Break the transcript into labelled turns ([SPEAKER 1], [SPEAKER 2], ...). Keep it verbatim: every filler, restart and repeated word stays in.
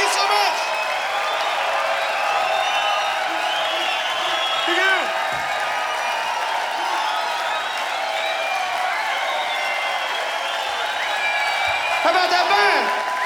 [SPEAKER 1] you so much. Thank you. How about that band?